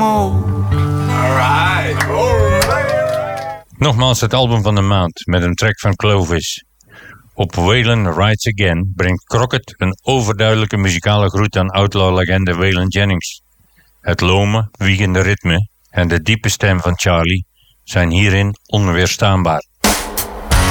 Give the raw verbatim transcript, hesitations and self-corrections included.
on. Alright, alright. Nogmaals het album van de maand met een track van Clovis. Op Waylon Rides Again brengt Crockett een overduidelijke muzikale groet aan outlaw-legende Waylon Jennings. Het lome, wiegende ritme en de diepe stem van Charlie zijn hierin onweerstaanbaar.